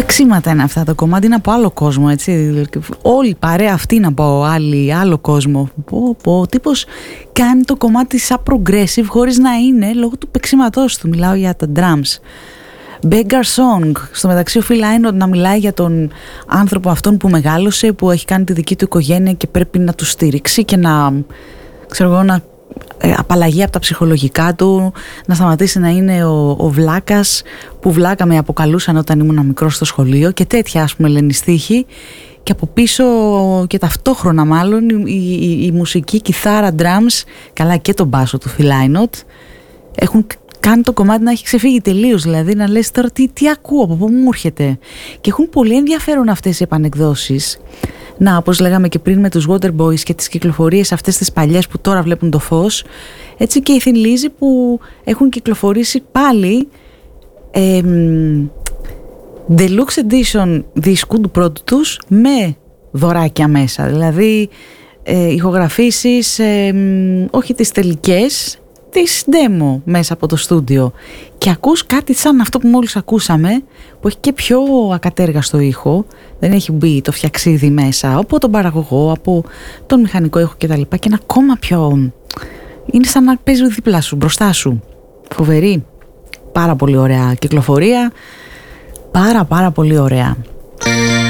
Παξίματα είναι αυτά, το κομμάτι είναι από άλλο κόσμο, έτσι. Όλη η παρέα αυτή είναι από άλλο κόσμο. Ο τύπος κάνει το κομμάτι σαν progressive χωρίς να είναι, λόγω του παίξηματός του. Μιλάω για τα drums. Beggar Song. Στο μεταξύ ο Phil Lynott να μιλάει για τον άνθρωπο αυτόν που μεγάλωσε, που έχει κάνει τη δική του οικογένεια και πρέπει να του στηρίξει και να, ξέρω εγώ, να απαλλαγεί από τα ψυχολογικά του, να σταματήσει να είναι ο βλάκας που βλάκα με αποκαλούσαν όταν ήμουν μικρός στο σχολείο και τέτοια, ας πούμε, λένε στίχοι. Και από πίσω και ταυτόχρονα μάλλον η μουσική, κιθάρα, drums, καλά και τον μπάσο του Phil Lynott έχουν κάνει το κομμάτι να έχει ξεφύγει τελείως, δηλαδή να λες τώρα τι ακούω, από πού μου έρχεται. Και έχουν πολύ ενδιαφέρον αυτές οι επανεκδόσεις. Να, όπως λέγαμε και πριν με τους Waterboys και τις κυκλοφορίες αυτές τις παλιές που τώρα βλέπουν το φως, έτσι και οι Thin Lizzy που έχουν κυκλοφορήσει πάλι deluxe edition δίσκου του πρώτου τους με δωράκια μέσα, δηλαδή ηχογραφήσεις, όχι τις τελικές, τις demo μέσα από το στούντιο, και ακούς κάτι σαν αυτό που μόλις ακούσαμε, που έχει και πιο ακατέργαστο ήχο, δεν έχει μπει το φτιαξίδι μέσα από τον παραγωγό, από τον μηχανικό ήχο κτλ, και είναι ακόμα πιο, είναι σαν να παίζει δίπλα σου, μπροστά σου. Φοβερή, πάρα πολύ ωραία κυκλοφορία, πάρα πολύ ωραία.